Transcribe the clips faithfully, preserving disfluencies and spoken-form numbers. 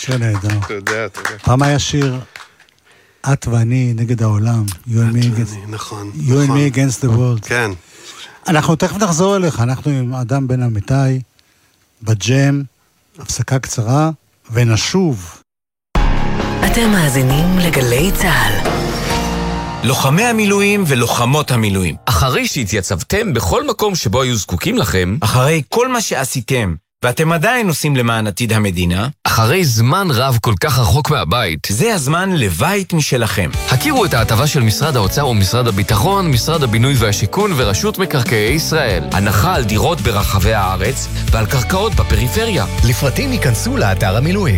שיר נהדר. תודה, תודה. פעם היה שיר, את ואני נגד העולם. You and me against... נכון. You and me against the world. כן. אנחנו תכף נחזור אליך, אנחנו עם אדם בן אמיתי, בג'ם, הפסקה קצרה, ונשוב. אתם מאזינים לגלי צהל. לוחמי המילואים ולוחמות המילואים. אחרי שהתייצבתם בכל מקום שבו היו זקוקים לכם, אחרי כל מה שעשיתם, ואתם עדיין עושים למען עתיד המדינה, אחרי זמן רב כל כך רחוק מהבית, זה הזמן לבית משלכם. הכירו את ההטבה של משרד האוצר ומשרד הביטחון, משרד הבינוי והשיכון ורשות מקרקעי ישראל. הנחה על דירות ברחבי הארץ ועל קרקעות בפריפריה. לפרטים ייכנסו לאתר המילואים.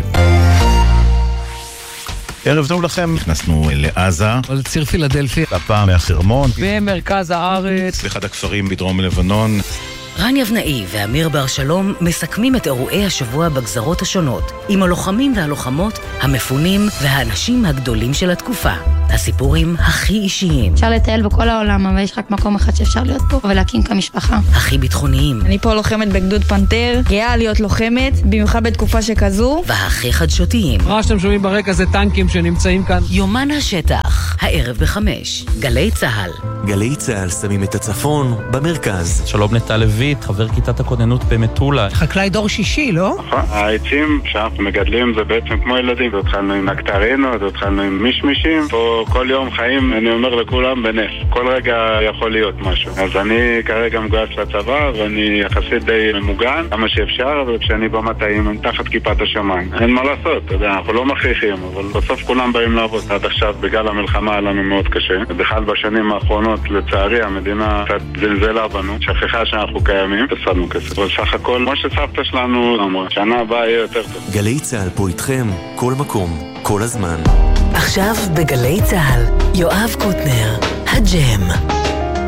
ערב טוב לכם, נכנסנו לעזה, לציר פילדלפי, הפעם מהחרמון, במרכז הארץ, לאחד הכפרים בדרום לבנון. רן יבנאי ואמיר בר שלום מסכמים את אירועי השבוע בגזרות השונות, עם הלוחמים והלוחמות, המפונים והאנשים הגדולים של התקופה. הסיפורים הכי אישיים. אפשר לטייל בכל העולם, אבל יש רק מקום אחד שאפשר להיות פה ולהקים כמשפחה. הכי ביטחוניים. אני פה לוחמת בגדוד פנתר, גאה להיות לוחמת, במיוחד בתקופה שכזו. והכי חדשותיים. מה שאתם שומעים ברקע זה טנקים שנמצאים כאן. יומן השטח, הערב בחמש, גלי צהל. גלי צהל שמים את הצפון במרכז. שלום נטע לויט, חבר כיתת הכוננות במטולה. חקלאי דור שישי, לא? העצים שאנחנו מגדלים זה בעצם כמו ילדים. התחלנו עם נקטרינות, התחלנו עם מישמישים. פה כל יום חיים, אני אומר לכולם, בנס. כל רגע יכול להיות משהו. אז אני כרגע מגויס לצבא, ואני יחסית די ממוגן, כמה שאפשר, וכשאני במטעים, אני תחת כיפת השמיים. אין מה לעשות, אתה יודע, אנחנו לא מכריחים, אבל בסוף כולם באים לעבוד. עד עכשיו, בגלל המלחמה, היה לנו מאוד קשה. ובכלל בשנים האחרונות, לצערי, המדינה קצת זלזלה בנו, שכחה שאנחנו קיימים, וסדנו כסף. אבל סך הכל, כמו שסבתא שלנו אמרה, שנה הבאה יהיה יותר טוב. גלי צהל פה איתכם, כל מקום, כל הזמן. עכשיו בגלי צהל, יואב קוטנר, הג'ם.